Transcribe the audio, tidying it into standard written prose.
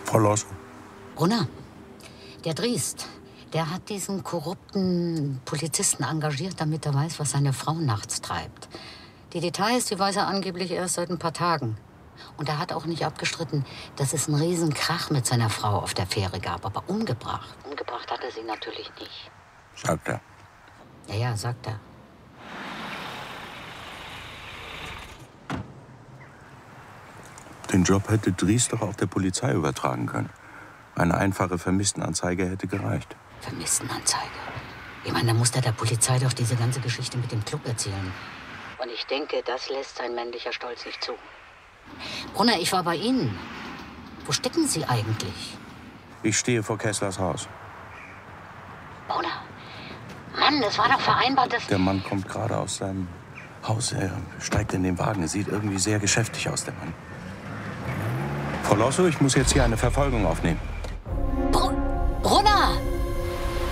Frau Losso. Brunner, der Driest, der hat diesen korrupten Polizisten engagiert, damit er weiß, was seine Frau nachts treibt. Die Details, die weiß er angeblich erst seit ein paar Tagen. Und er hat auch nicht abgestritten, dass es einen riesen Krach mit seiner Frau auf der Fähre gab. Aber umgebracht hat er sie natürlich nicht. Sagt er. Ja, sagt er. Den Job hätte Driest doch auch der Polizei übertragen können. Eine einfache Vermisstenanzeige hätte gereicht. Vermisstenanzeige? Ich meine, da muss der Polizei doch diese ganze Geschichte mit dem Club erzählen. Und ich denke, das lässt sein männlicher Stolz nicht zu. Brunner, ich war bei Ihnen. Wo stecken Sie eigentlich? Ich stehe vor Kesslers Haus. Brunner, Mann, das war doch vereinbart, dass... Der Mann kommt gerade aus seinem Haus. Er steigt in den Wagen. Er sieht irgendwie sehr geschäftig aus, der Mann. Frau Losso, ich muss jetzt hier eine Verfolgung aufnehmen.